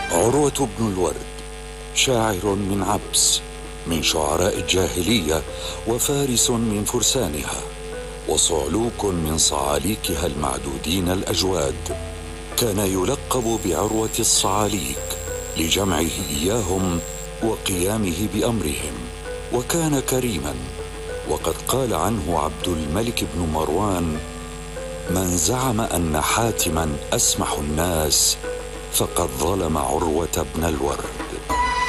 عروة بن الورد شاعر من عبس، من شعراء الجاهلية، وفارس من فرسانها، وصعلوك من صعاليكها المعدودين الأجواد. كان يلقب بعروة الصعاليك لجمعه إياهم وقيامه بأمرهم، وكان كريما. وقد قال عنه عبد الملك بن مروان: من زعم أن حاتما أسمح الناس فقد ظلم عروة بن الورد.